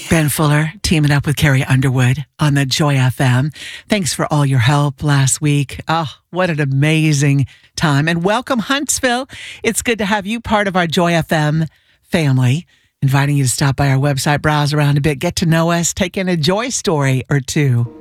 Ben Fuller teaming up with Carrie Underwood on the Joy FM. Thanks for all your help last week. Oh, what an amazing time. And welcome, Huntsville. It's good to have you part of our Joy FM family. Inviting you to stop by our website, browse around a bit, get to know us, take in a joy story or two.